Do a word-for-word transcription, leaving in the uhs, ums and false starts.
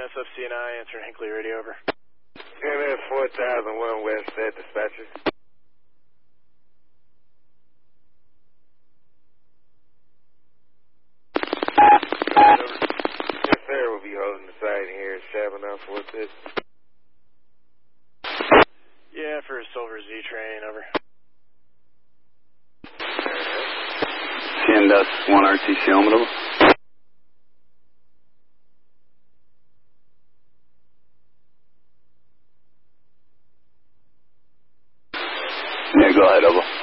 S F C and I, answering Hinckley Radio, over. M F four thousand one West at dispatcher. Over. Yes, sir, we'll be holding the site here at Chabanel four six. Yeah, for a Silver Z train, over. ten dust one R T C Elmwood. Yeah, go ahead, over.